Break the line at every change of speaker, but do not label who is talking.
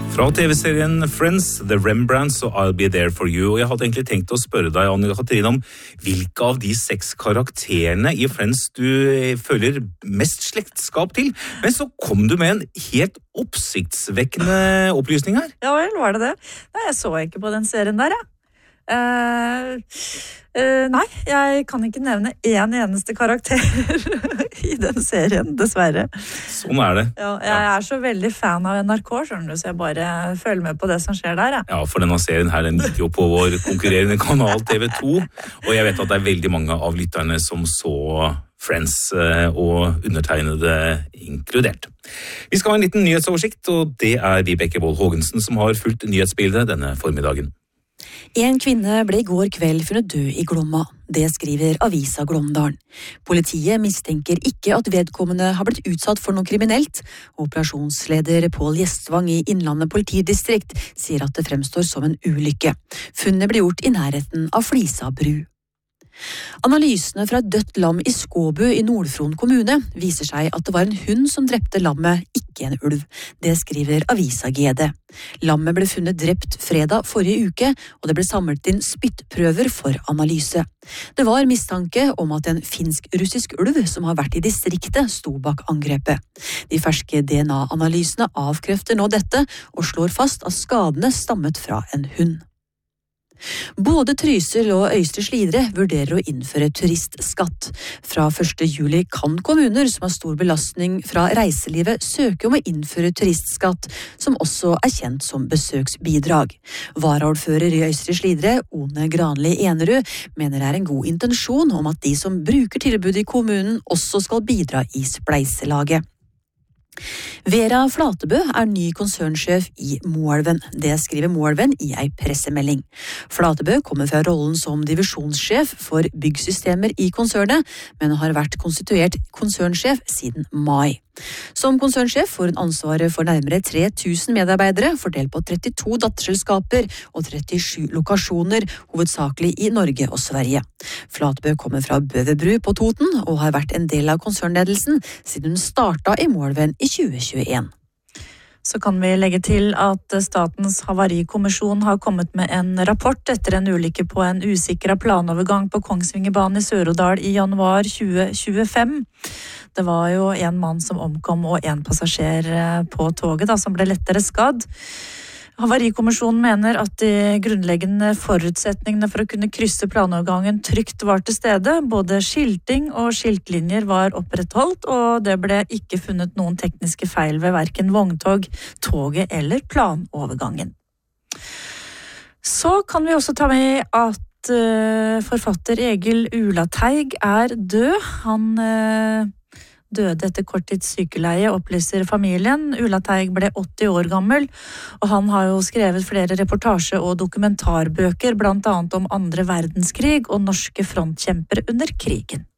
Fra TV-serien Friends, The Rembrandts og I'll Be There For You. Og jeg hadde egentlig tenkt å spørre deg, Anne-Katrine, om hvilke av de 6 karakterene i Friends du føler mest slektskap til. Men så kom du med en helt oppsiktsvekkende opplysning her.
Ja vel, var det det? Nei, jeg så ikke på den serien der, nei, jeg kan ikke nevne en eneste karakter i den serien, dessverre.
Sånn er det.
Ja, jeg er så veldig fan av NRK, skjønner du, så jeg bare følger med på det som skjer der.
Ja, for denne serien her, den gikk jo på vår konkurrerende kanal TV2, og jeg vet at det er veldig mange av lytterne som så Friends og undertegnede inkludert. Vi skal ha en liten nyhetsoversikt, og det er Vibeke Wold Haagensen som har fulgt nyhetsbildet denne formiddagen.
En kvinne ble i går kveld funnet død i Glomma. Det skriver avisa Glåmdalen. Politiet mistenker ikke at vedkommende har blitt utsatt for noe kriminelt. Operasjonsleder Pål Gjestvang i Innlandet politidistrikt sier at det fremstår som en ulykke. Funnet ble gjort i nærheten av Flisa bru. Analysene fra et dødt lam i Skåbu i Nord-Fron kommune viser seg at det var en hund som drepte lammet, ikke en ulv. Det skriver avisa GD. Lammet ble funnet drept fredag forrige uke, og det ble samlet inn spyttprøver for analyse. Det var mistanke om at en finsk-russisk ulv som har vært i distriktet sto bak angrepet. De ferske DNA-analysene avkrefter nå dette, og slår fast at skadene stammet fra en hund. Både Trysil og Øystre Slidre vurderer å innføre turistskatt. Fra 1. juli kan kommuner som har stor belastning fra reiselivet søke om å innføre turistskatt, som også er kjent som besøksbidrag. Varaordfører i Øystre Slidre, One Granli Enerud, mener det er en god intensjon om at de som bruker tilbudet i kommunen også skal bidra i spleiselaget. Vera Flatebø er ny konsernsjef i Moelven. Det skriver Moelven i ei pressemelding. Flatebø kommer fra rollen som divisjonssjef for byggsystemer i konsernet, men har vært konstituert konsernsjef siden mai. Som konsernsjef får hun ansvaret for nærmere 3000 medarbeidere, fordelt på 32 datterselskaper og 37 lokasjoner, hovedsakelig i Norge og Sverige. Flatebø kommer fra Bøverbru på Toten, og har vært en del av konsernledelsen siden hun startet i Moelven i 2021.
Så kan vi legge til at Statens havarikommisjon har kommet med en rapport etter en ulykke på en usikret planovergang på Kongsvingerbanen i Sør-Odal i januar 2025. Det var jo en mann som omkom og en passasjer på toget som ble lettere skadd. Havarikommisjonen mener at de grunnleggende forutsetningene for å kunne krysse planovergangen trygt var til stede. Både skilting og skiltlinjer var opprettholdt, og det ble ikke funnet noen tekniske feil ved hverken vogntog, toget eller planovergangen. Så kan vi også ta med at forfatter Egil Ulateig er død. Han døde etter korttids sykeleie, opplyser familien. Ulateig ble 80 år gammel, og han har jo skrevet flere reportasje- og dokumentarbøker, blant annet om 2. verdenskrig og norske frontkjempere under krigen.